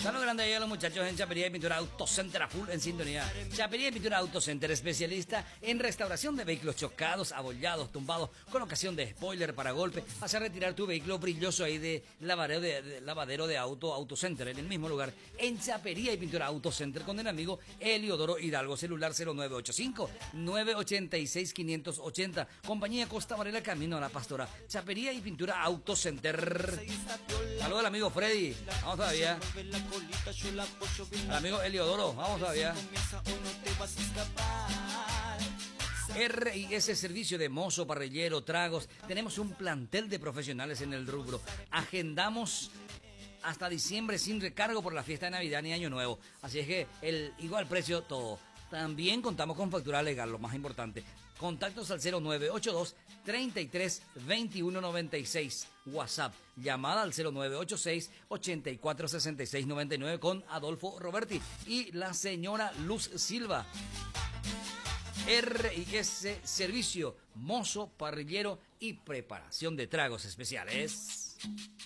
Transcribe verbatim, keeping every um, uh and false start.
Saludos grande ahí a los muchachos en Chapería y Pintura Auto Center a full en sintonía. Chapería y Pintura Auto Center, especialista en restauración de vehículos chocados, abollados, tumbados, colocación de spoiler para golpe. Vas a retirar tu vehículo brilloso ahí de lavadero de, de, lavadero de auto, Auto Center, en el mismo lugar, en Chapería y Pintura Auto Center con el amigo Eliodoro Hidalgo. Celular cero nueve ocho cinco, nueve ocho seis, cinco ocho cero. Compañía Costa Varela, camino a la Pastora. Chapería y Pintura Auto Center. Saludos al amigo Freddy. Vamos todavía. Al amigo Eliodoro. Vamos todavía. R y S Servicio de mozo, parrillero, tragos. Tenemos un plantel de profesionales en el rubro. Agendamos hasta diciembre sin recargo por la fiesta de Navidad ni Año Nuevo. Así es que el igual precio todo. También contamos con factura legal, lo más importante. Contactos al cero nueve ocho dos, treinta y tres, veintiuno noventa y seis. WhatsApp. Llamada al cero nueve ocho seis, ochenta y cuatro, sesenta y seis noventa y nueve con Adolfo Roberti y la señora Luz Silva. R y S Servicio, mozo, parrillero y preparación de tragos especiales.